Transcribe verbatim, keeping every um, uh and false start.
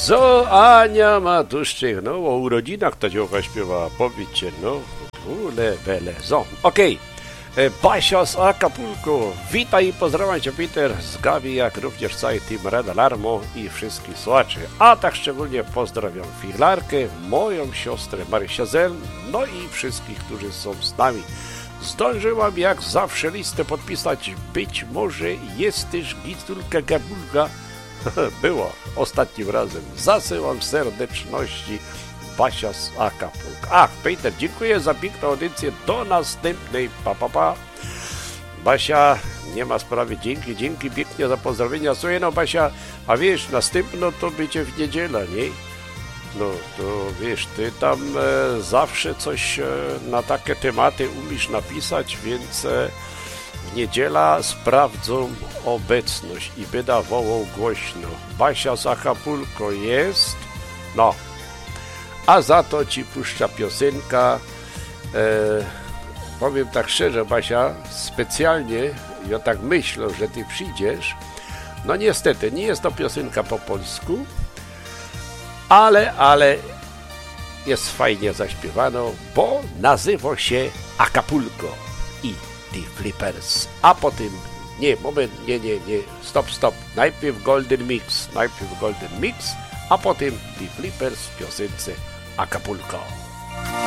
Co Ania Matuszczyk, no o urodzinach ta dziołka śpiewała, powiedzcie, no, ule bele, zo, okej. Okay. Basia z Acapulco, witaj i pozdrawiam Cię, Peter, z Gabi, jak również cały team Red Alarmu i wszystkich słuchaczy. A tak szczególnie pozdrawiam Figlarkę, moją siostrę Marysię Zel, no i wszystkich, którzy są z nami. Zdążyłam jak zawsze listę podpisać, być może jesteś Gitulka Gabulka. Było ostatnim razem. Zasyłam serdeczności, Basia z Acapulco. Ach, Peter, dziękuję za piękną audycję. Do następnej. Pa, pa, pa. Basia, nie ma sprawy. Dzięki, dzięki pięknie za pozdrowienia. Słuchaj, no Basia, a wiesz, następno to będzie w niedzielę, nie? No, to wiesz, ty tam e, zawsze coś e, na takie tematy umiesz napisać, więc e, w niedziela sprawdzą obecność i będę wołał głośno. Basia z Acapulco jest? No. A za to ci puszcza piosenka. E, powiem tak szczerze, Basia, specjalnie, ja tak myślę, że ty przyjdziesz. No niestety, nie jest to piosenka po polsku, ale, ale jest fajnie zaśpiewano, bo nazywa się Acapulco i The Flippers. A potem, nie, moment, nie, nie, nie, stop, stop. Najpierw Golden Mix, najpierw Golden Mix, a potem The Flippers w piosence Acapulco.